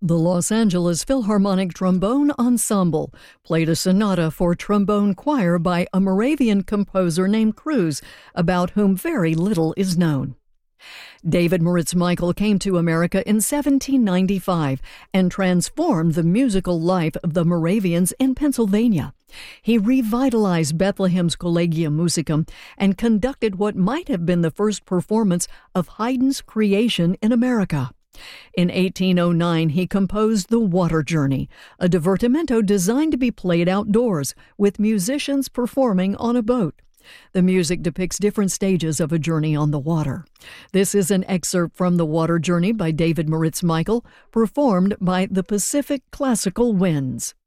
The Los Angeles Philharmonic Trombone Ensemble played a sonata for trombone choir by a Moravian composer named Cruz, about whom very little is known. David Moritz Michael came to America in 1795 and transformed the musical life of the Moravians in Pennsylvania. He revitalized Bethlehem's Collegium Musicum and conducted what might have been the first performance of Haydn's Creation in America. In 1809, he composed The Water Journey, a divertimento designed to be played outdoors, with musicians performing on a boat. The music depicts different stages of a journey on the water. This is an excerpt from The Water Journey by David Moritz Michael, performed by the Pacific Classical Winds.